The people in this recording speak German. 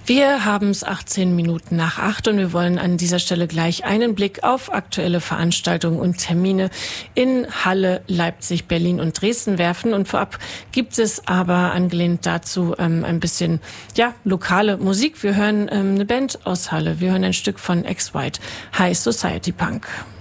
Wir haben es 18 Minuten nach 8 und wir wollen an dieser Stelle gleich einen Blick auf aktuelle Veranstaltungen und Termine in Halle, Leipzig, Berlin und Dresden werfen. Und vorab gibt es aber angelehnt dazu ein bisschen lokale Musik. Wir hören eine Band aus Halle. Wir hören ein Stück von Ex-White, High Society Punk.